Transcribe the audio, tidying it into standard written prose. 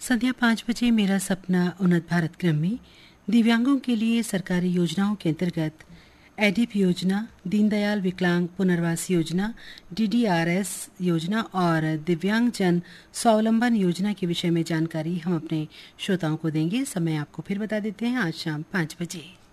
संध्या 5 बजे मेरा सपना उन्नत भारत क्रम में दिव्यांगों के लिए सरकारी योजनाओं के अंतर्गत एडिप योजना, दीनदयाल विकलांग पुनर्वास योजना, DDRS योजना और दिव्यांगजन स्वावलंबन योजना के विषय में जानकारी हम अपने श्रोताओं को देंगे। समय आपको फिर बता देते हैं, आज शाम 5 बजे।